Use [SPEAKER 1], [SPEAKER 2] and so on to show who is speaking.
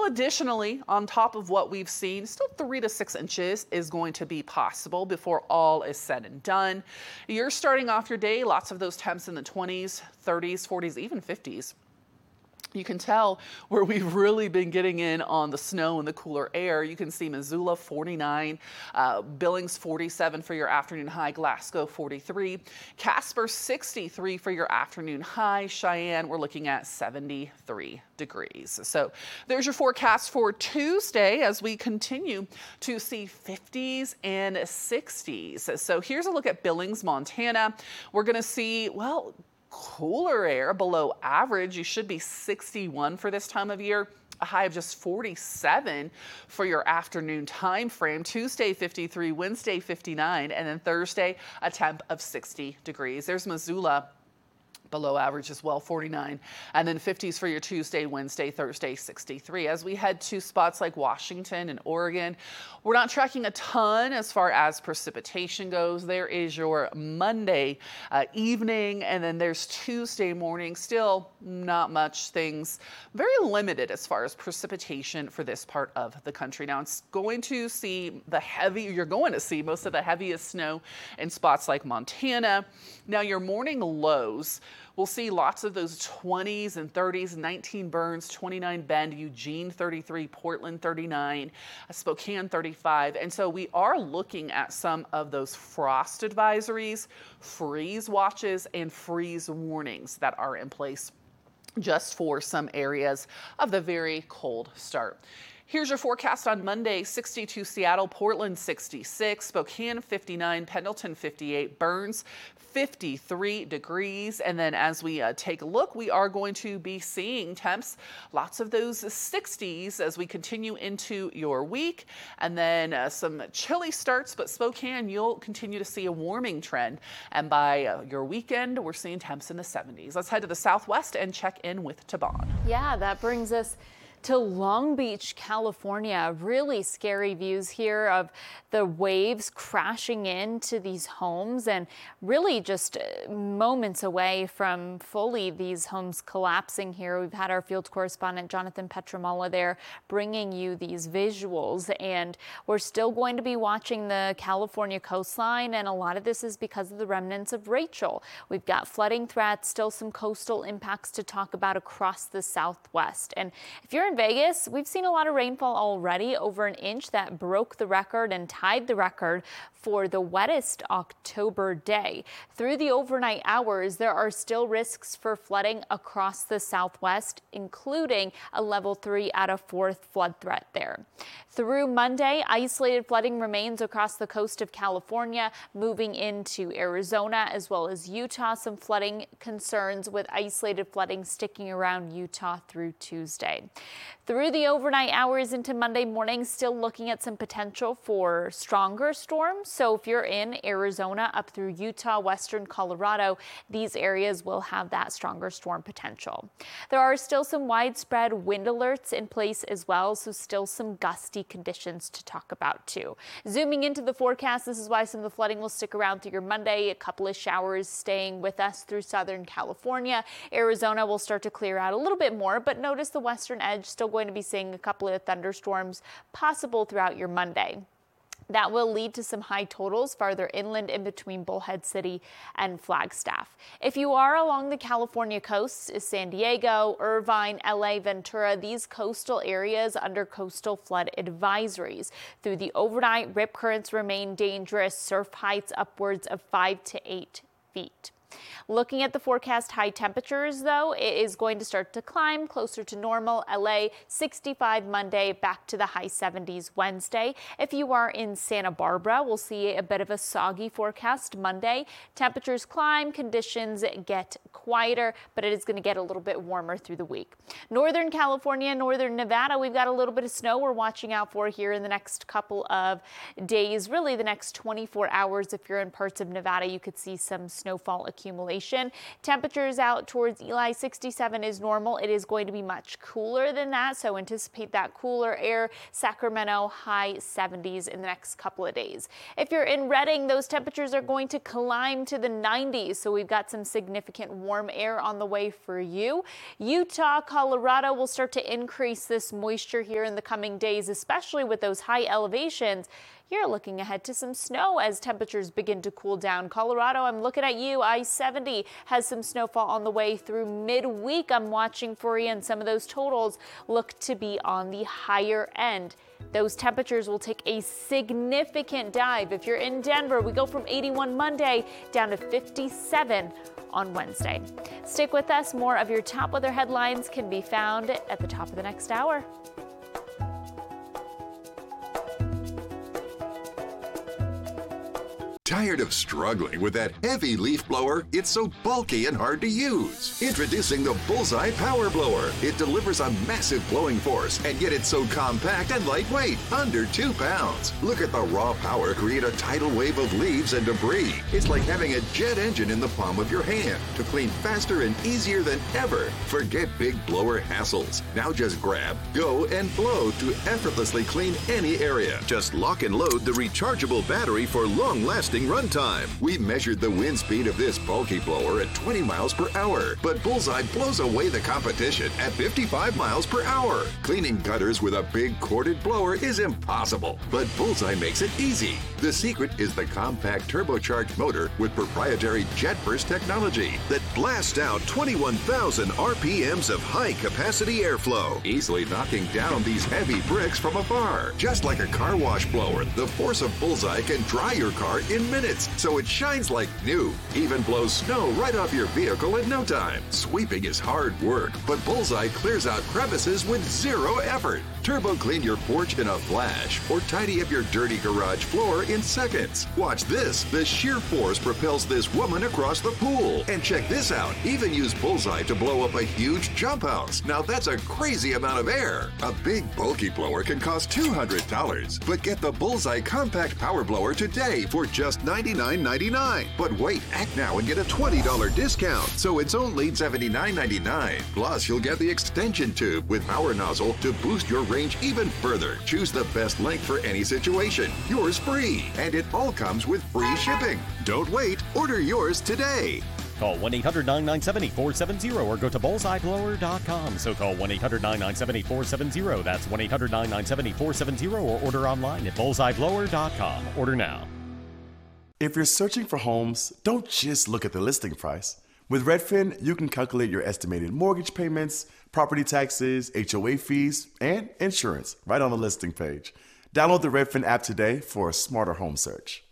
[SPEAKER 1] Well, additionally, on top of what we've seen, still 3 to 6 inches is going to be possible before all is said and done. You're starting off your day, lots of those temps in the 20s, 30s, 40s, even 50s. You can tell where we've really been getting in on the snow and the cooler air. You can see Missoula 49, Billings 47 for your afternoon high, Glasgow 43, Casper 63 for your afternoon high, Cheyenne we're looking at 73 degrees. So there's your forecast for Tuesday as we continue to see 50s and 60s. So here's a look at Billings, Montana. We're going to see, well, cooler air below average. You should be 61 for this time of year. A high of just 47 for your afternoon time frame. Tuesday 53, Wednesday 59, and then Thursday a temp of 60 degrees. There's Missoula below average as well, 49, and then 50s for your Tuesday, Wednesday, Thursday, 63. As we head to spots like Washington and Oregon, we're not tracking a ton as far as precipitation goes. There is your Monday evening, and then there's Tuesday morning. Still not much, things very limited as far as precipitation for this part of the country. Now it's going to see you're going to see most of the heaviest snow in spots like Montana. Now your morning lows, we'll see lots of those 20s and 30s, 19 Burns, 29 Bend, Eugene 33, Portland 39, Spokane 35. And so we are looking at some of those frost advisories, freeze watches, and freeze warnings that are in place just for some areas of the very cold start. Here's your forecast on Monday: 62 Seattle, Portland 66, Spokane 59, Pendleton 58, Burns 53 degrees. And then as we take a look, we are going to be seeing temps, lots of those 60s as we continue into your week. And then some chilly starts, but Spokane, you'll continue to see a warming trend. And by your weekend, we're seeing temps in the 70s. Let's head to the southwest and check in with Taban.
[SPEAKER 2] Yeah, that brings us to Long Beach, California. Really scary views here of the waves crashing into these homes and really just moments away from fully these homes collapsing here. We've had our field correspondent Jonathan Petramala there bringing you these visuals, and we're still going to be watching the California coastline, and a lot of this is because of the remnants of Rachel. We've got flooding threats, still some coastal impacts to talk about across the southwest. And if you're in Vegas, we've seen a lot of rainfall already, over an inch. That broke the record and tied the record for the wettest October day. Through the overnight hours, there are still risks for flooding across the southwest, including a level 3 out of 4 flood threat there. Through Monday, isolated flooding remains across the coast of California, moving into Arizona as well as Utah. Some flooding concerns with isolated flooding sticking around Utah through Tuesday. Through the overnight hours into Monday morning, still looking at some potential for stronger storms. So if you're in Arizona up through Utah, western Colorado, these areas will have that stronger storm potential. There are still some widespread wind alerts in place as well, so still some gusty conditions to talk about too. Zooming into the forecast, this is why some of the flooding will stick around through your Monday. A couple of showers staying with us through Southern California. Arizona will start to clear out a little bit more, but notice the western edge still going to be seeing a couple of thunderstorms possible throughout your Monday. That will lead to some high totals farther inland in between Bullhead City and Flagstaff. If you are along the California coast, San Diego, Irvine, LA, Ventura, these coastal areas under coastal flood advisories. Through the overnight, rip currents remain dangerous, surf heights upwards of 5 to 8 feet. Looking at the forecast high temperatures, though, it is going to start to climb closer to normal. LA 65 Monday, back to the high 70s Wednesday. If you are in Santa Barbara, we'll see a bit of a soggy forecast Monday. Temperatures climb, conditions get quieter, but it is going to get a little bit warmer through the week. Northern California, northern Nevada, we've got a little bit of snow we're watching out for here in the next couple of days, really the next 24 hours. If you're in parts of Nevada, you could see some snowfall accumulation accumulation. Temperatures out towards Ely, 67 is normal. It is going to be much cooler than that, so anticipate that cooler air. Sacramento, high 70s in the next couple of days. If you're in Redding, those temperatures are going to climb to the 90s, so we've got some significant warm air on the way for you. Utah, Colorado will start to increase this moisture here in the coming days, especially with those high elevations. You're looking ahead to some snow as temperatures begin to cool down. Colorado, I'm looking at you. I-70 has some snowfall on the way through midweek. I'm watching for you, and some of those totals look to be on the higher end. Those temperatures will take a significant dive. If you're in Denver, we go from 81 Monday down to 57 on Wednesday. Stick with us. More of your top weather headlines can be found at the top of the next hour.
[SPEAKER 3] Tired of struggling with that heavy leaf blower? It's so bulky and hard to use. Introducing the Bullseye Power Blower. It delivers a massive blowing force, and yet it's so compact and lightweight, under 2 pounds. Look at the raw power create a tidal wave of leaves and debris. It's like having a jet engine in the palm of your hand to clean faster and easier than ever. Forget big blower hassles. Now just grab, go, and blow to effortlessly clean any area. Just lock and load the rechargeable battery for long-lasting runtime. We measured the wind speed of this bulky blower at 20 miles per hour, but Bullseye blows away the competition at 55 miles per hour. Cleaning gutters with a big corded blower is impossible, but Bullseye makes it easy. The secret is the compact turbocharged motor with proprietary jet burst technology that blasts out 21,000 RPMs of high-capacity airflow, easily knocking down these heavy bricks from afar. Just like a car wash blower, the force of Bullseye can dry your car in minutes, so it shines like new. Even blows snow right off your vehicle in no time. Sweeping is hard work, but Bullseye clears out crevices with zero effort. Turbo clean your porch in a flash, or tidy up your dirty garage floor in seconds. Watch this. The sheer force propels this woman across the pool. And check this out. Even use Bullseye to blow up a huge jump house. Now that's a crazy amount of air. A big bulky blower can cost $200, but get the Bullseye Compact Power Blower today for just $99.99. But wait, act now and get a $20 discount, so it's only $79.99. Plus, you'll get the extension tube with power nozzle to boost your range even further. Choose the best length for any situation. Yours free. And it all comes with free shipping. Don't wait. Order yours today.
[SPEAKER 4] Call 1-800-997-8470 or go to bullseyeblower.com. So call 1-800-997-8470. That's 1-800-997-8470 or order online at bullseyeblower.com. Order now.
[SPEAKER 5] If you're searching for homes, don't just look at the listing price. With Redfin, you can calculate your estimated mortgage payments, property taxes, HOA fees, and insurance right on the listing page. Download the Redfin app today for a smarter home search.